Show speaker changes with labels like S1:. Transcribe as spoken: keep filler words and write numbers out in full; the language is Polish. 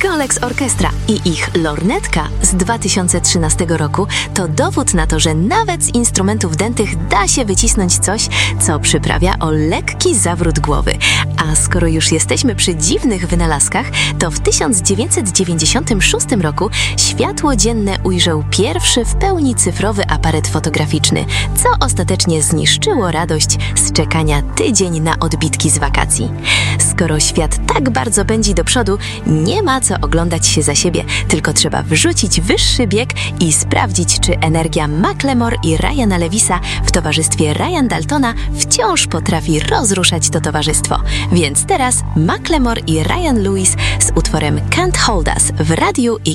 S1: Golex Orchestra i ich lornetka z dwa tysiące trzynastego roku to dowód na to, że nawet z instrumentów dętych da się wycisnąć coś, co przyprawia o lekki zawrót głowy. A skoro już jesteśmy przy dziwnych wynalazkach, to w tysiąc dziewięćset dziewięćdziesiątym szóstym roku światło dzienne ujrzał pierwszy w pełni cyfrowy aparat fotograficzny, co ostatecznie zniszczyło radość z czekania tydzień na odbitki z wakacji. Skoro świat tak bardzo pędzi do przodu, nie ma co oglądać się za siebie, tylko trzeba wrzucić wyższy bieg i sprawdzić, czy energia Macklemore i Ryana Lewisa w towarzystwie Ryan Daltona wciąż potrafi rozruszać to towarzystwo. Więc teraz Macklemore i Ryan Lewis z utworem Can't Hold Us w Radiu